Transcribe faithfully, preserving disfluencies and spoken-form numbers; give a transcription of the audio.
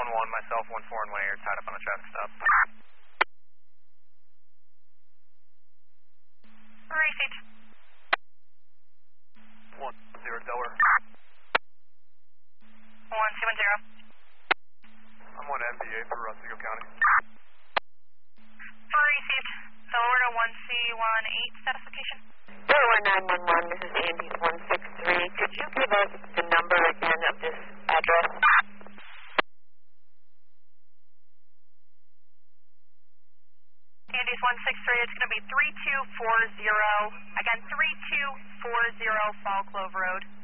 one one, myself, one four and one eight are tied up on a traffic stop. Received. one zero Delaware. one two one zero. I'm on M B A for Otsego County. Received. Delaware to one C one eight, status location. Delaware nine one one, this is Andy one six three. Could you give us the number again of this address? Andy's one six three, it's going to be three two four zero. Again, three two four zero Fall Clove Road.